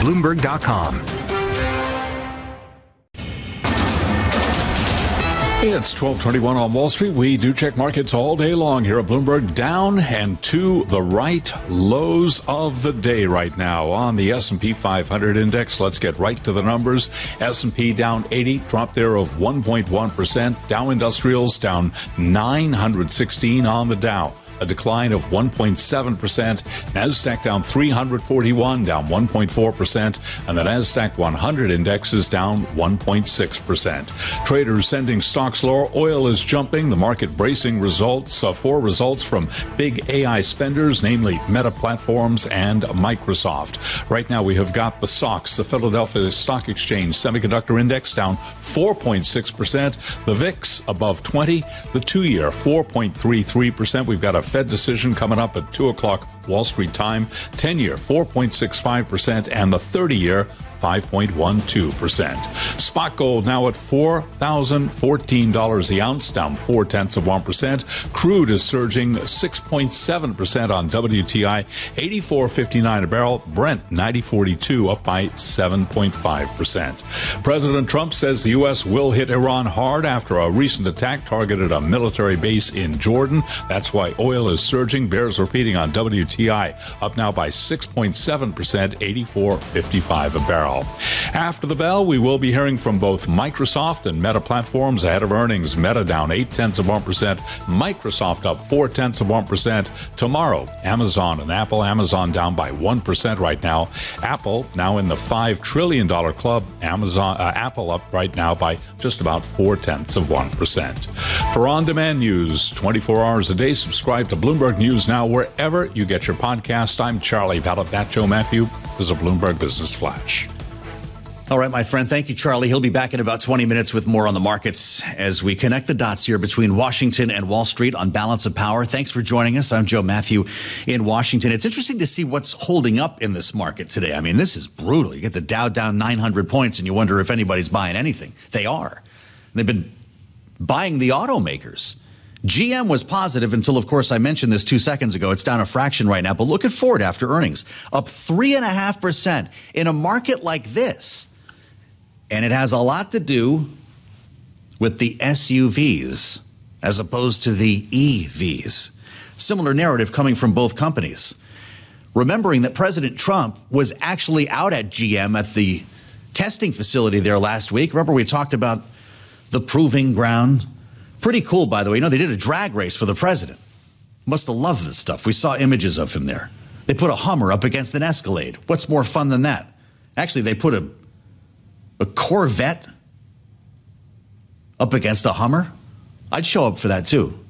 Bloomberg.com. It's 12:21 on Wall Street. We do check markets all day long here at Bloomberg. Down and to the right, lows of the day right now on the S&P 500 index. Let's get right to the numbers. S&P down 80, drop there of 1.1%. Dow Industrials down 916 on the Dow, a decline of 1.7%. NASDAQ down 341, down 1.4%. And the NASDAQ 100 index is down 1.6%. Traders sending stocks lower. Oil is jumping. The market bracing results for results from big AI spenders, namely Meta Platforms and Microsoft. Right now we have got the SOX, the Philadelphia Stock Exchange Semiconductor Index, down 4.6%. The VIX above 20. The 2-year 4.33%. We've got a Fed decision coming up at 2 o'clock Wall Street time. 10-year 4.65%, and the 30-year 5.12%. Spot gold now at $4,014 the ounce, down 0.4%. Crude is surging 6.7% on WTI, $84.59 a barrel. Brent $90.42, up by 7.5%. President Trump says the U.S. will hit Iran hard after a recent attack targeted a military base in Jordan. That's why oil is surging. Bears repeating on WTI, up now by 6.7%, $84.55 a barrel. After the bell, we will be hearing from both Microsoft and Meta Platforms ahead of earnings. Meta down 0.8%, Microsoft up 0.4%. Tomorrow, Amazon and Apple. Amazon down by 1% right now. Apple now in the $5 trillion club. Apple up right now by just about 0.4%. For on-demand news, 24 hours a day, subscribe to Bloomberg News Now wherever you get your podcast. I'm Charlie Pallett. That's Joe Matthew. This is a Bloomberg Business Flash. All right, my friend. Thank you, Charlie. He'll be back in about 20 minutes with more on the markets as we connect the dots here between Washington and Wall Street on Balance of Power. Thanks for joining us. I'm Joe Matthew in Washington. It's interesting to see what's holding up in this market today. I mean, this is brutal. You get the Dow down 900 points and you wonder if anybody's buying anything. They are. They've been buying the automakers. GM was positive until, of course, I mentioned this 2 seconds ago. It's down a fraction right now. But look at Ford after earnings, up 3.5% in a market like this. And it has a lot to do with the SUVs as opposed to the EVs. Similar narrative coming from both companies. Remembering that President Trump was actually out at GM at the testing facility there last week. Remember, we talked about the proving ground. Pretty cool, by the way. You know, they did a drag race for the president. Must have loved this stuff. We saw images of him there. They put a Hummer up against an Escalade. What's more fun than that? Actually, they put a Corvette up against a Hummer. I'd show up for that too.